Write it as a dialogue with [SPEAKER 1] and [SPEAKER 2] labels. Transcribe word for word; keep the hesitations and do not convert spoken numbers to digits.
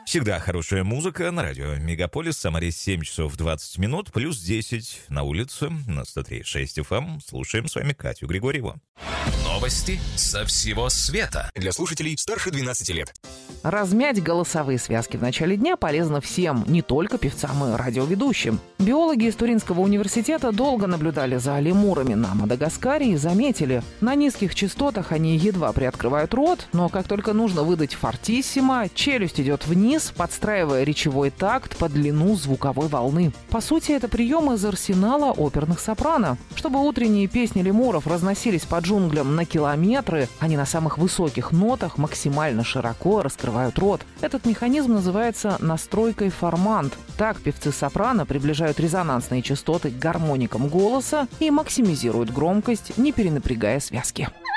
[SPEAKER 1] Всегда хорошая музыка на радио Мегаполис. Самаре семь часов двадцать минут, плюс десять на улице на сто три и шесть эф эм. Слушаем с вами Катю Григорьеву.
[SPEAKER 2] Новости со всего света для слушателей старше двенадцати лет.
[SPEAKER 3] Размять голосовые связки в начале дня полезно всем, не только певцам и радиоведущим. Биологи из Туринского университета долго наблюдали за лемурами на Мадагаскаре и заметили, на низких частотах они едва приоткрывают рот, но как только нужно выдать фортиссимо, челюсть идет вниз, подстраивая речевой такт под длину звуковой волны. По сути, это прием из арсенала оперных сопрано. Чтобы утренние песни лемуров разносились по джунглям на километры, они на самых высоких нотах максимально широко раскрывают рот. Этот механизм называется настройкой формант. Так певцы сопрано приближают резонансные частоты к гармоникам голоса и максимизируют громкость, не перенапрягая связки.